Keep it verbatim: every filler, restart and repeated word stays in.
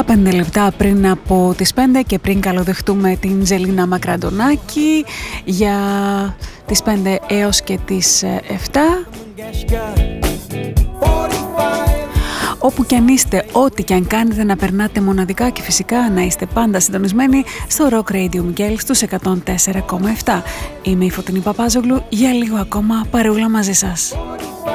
Μόλις τα πέντε λεπτά πριν από τις πέντε και πριν καλοδεχτούμε την Ζελίνα Μακραντονάκη για τις πέντε έως και τις εφτά. Όπου κι αν είστε, ό,τι κι αν κάνετε, να περνάτε μοναδικά και φυσικά να είστε πάντα συντονισμένοι στο Rock Radio Miguel στους εκατόν τέσσερα κόμμα επτά. Είμαι η Φωτεινή Παπάζογλου, για λίγο ακόμα παρεούλα μαζί σας.